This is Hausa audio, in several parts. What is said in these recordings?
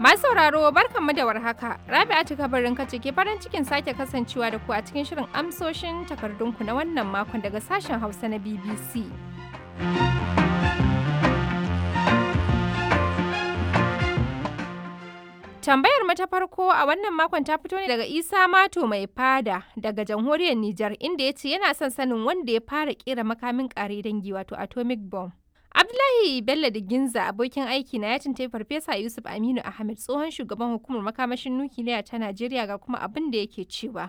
Masu sauraro barkanmu da warhaka. Rabi'atu kabarin kace ke farin cikin sake kasancewa da ku a cikin shirin amsoshin takardunku na wannan makon daga sashen Hausa na BBC. Tambayar mu ta farko a wannan makon ta fito ne daga Isa Mato mai fada daga jamhuriyar Nijar inda ya ce yana son sanin wanda ya fara kera makamin kare dangi wato atomic bomb. Abdullahi Bello da Ginza abokin aiki na ya tuntuɓi Farfesa Yusuf Aminu Ahmed tsohon shugaban hukumar makamashin nukiliya ta Najeriya ga kuma abin da yake cewa.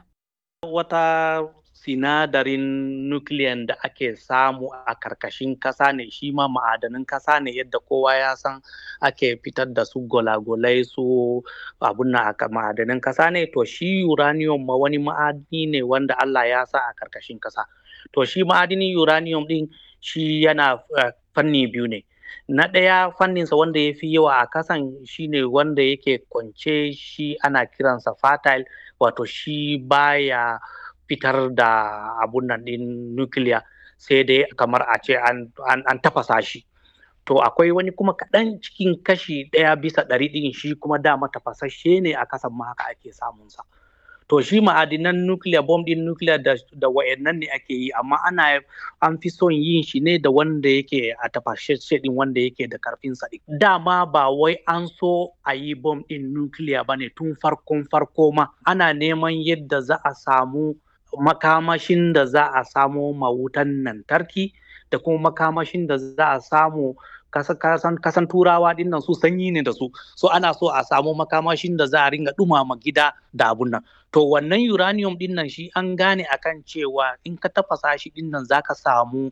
Wata sinadarin nukiliyan da ake samu a karkashin kasa ne, shi ma ma'adanin kasa ne yadda kowa ya san ake fitar da su gwalagwalai su abun na ma'adanin kasa ne. To shi uranium ma wani ma'adini ne wanda Allah ya sa a karkashin kasa. To shi ma'adinin uranium din shi yana fanni biyu ne. Na ɗaya fanninsa wanda ya fi yawa a kasan shine wanda yake kwance, shi ana kiransa fertile, wato shi baya fitar da abun nan din nukiliya sai dai kamar a ce an tafasa shi. To akwai wani kuma kaɗan cikin kashi 1/100 ɗin shi kuma dama tafasashe ne a kasan ma haka ake samunsa. To shi ma'adinan nukiliya, bom din nukiliya da wa'annan ne ake yi, amma an fi son yin shi ne da wanda yake a tafashe din, wanda yake da karfin sa. Dama ba wai an so a yi bom din nukiliya ba ne tun farko ma, ana neman yadda za a samu makamashin da za a samo mawutan lantarki da kuma makamashin da za a samu kasan turawa dinnan su sanyi ne da su, so ana so a samu makamashin da za a ringa dumama gida da abun nan. To wannan uranium dinnan shi an gane akan cewa in ka tafasa shi dinnan zaka samu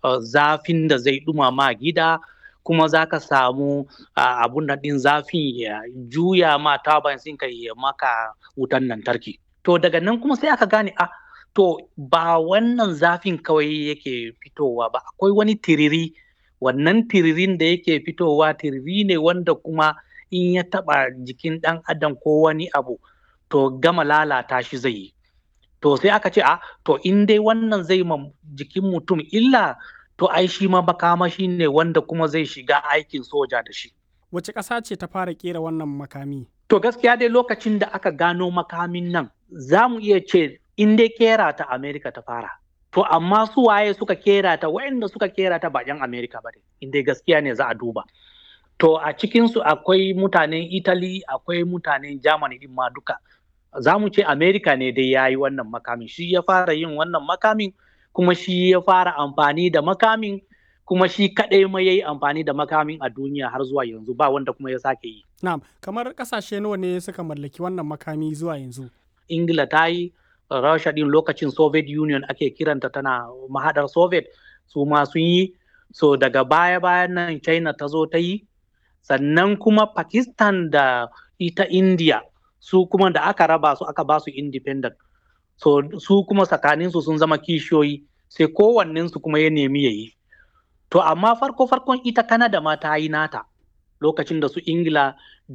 zafin da zai dumama gida, kuma zaka samu abun nan din zafin ya juya ma turbines ɗinka ya maka wutan lantarki. To daga nan kuma sai aka gane to ba wannan zafin kawai yake fitowa ba, akwai wani tiriri. Wannan tiririn da yake fitowa tiriri ne wanda kuma in ya taba jikin ɗan adam ko wani abu to gama lalata shi zai yi. To sai aka ce to in dai wannan zai ma jikin mutum illa, to ai shi ma makamashi ne wanda kuma zai shiga aikin soja da shi. Wace ƙasa ce ta fara ƙera wannan makami? To gaskiya dai lokacin da aka gano makamin nan za mu iya ce in dai kera ta Amerika ta fara. To amma su waye suka kera ta? Waɗanda suka kera ta ba 'yan Amerika ba ne, inda gaskiya ne za a duba. To a cikinsu akwai mutanen Italy, akwai mutanen Germany din ma duka. Za mu ce Amerika ne dai ya yi wannan makamin, shi ya fara yin wannan makamin, kuma shi ya fara amfani da makamin, kuma shi kaɗai ma ya yi amfani da makamin a duniya har zuwa yanzu, ba wanda kuma ya sake yi. Na'am, kamar ƙasashe nawa ne suka mallaki wannan makami zuwa yanzu? Ingila ta yi, Rasha din lokacin Soviet Union ake kiranta, tana mahadar Soviet, su ma sun yi. So daga baya-bayan nan China ta zo ta yi, sannan kuma Pakistan da ita India su kuma da aka raba su aka ba su independent. So su kuma tsakaninsu sun zama kishiyoyi, sai kowannensu kuma ya nemi ya yi. To amma farkon ita Canada ma ta yi nata lokacin da su Ingila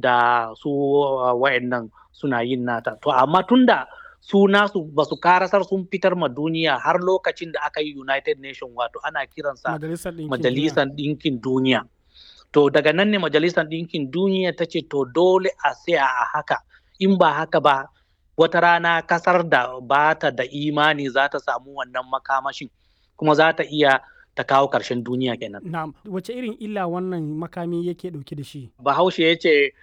da su wa'annan suna yin nata. To amma tunda su nasu ba su karasar sun fitar ma duniya har lokacin da aka yi United Nation, wato ana kiransa Majalisar Ɗinkin Duniya. To daga nan ne Majalisar Ɗinkin Duniya ta ce to dole a tsaya a haka, in ba haka ba wata rana kasar da ba ta da imani za ta samu wannan makamashin, kuma za ta iya ta kawo ƙarshen duniya kenan. Na'am, wace irin illa wannan makami yake ɗauke da shi? Bahaushe ya ce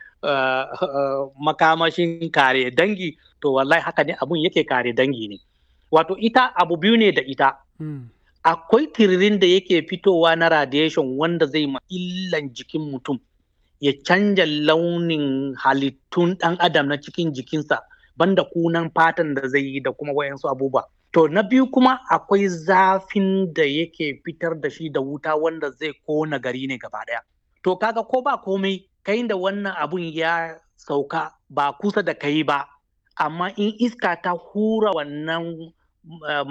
makamashin kare dangi, to wallahi haka ne abun yake kare dangi ne. Wato ita abu biyu ne da ita. Akwai tiririn da yake fitowa na radiation wanda zai ma illan jikin mutum, ya canja launin halittun ɗan adam na cikin jikinsa, banda kunan fatan da zai yi da kuma wayansu abubuwa. To na biyu kuma akwai zafin da yake fitar da shi da wuta wanda zai kona gari ne gaba ɗaya. To kaga ko ba komai kai da wannan abun ya sauka ba kusa da kai ba, amma in iska ta hura wannan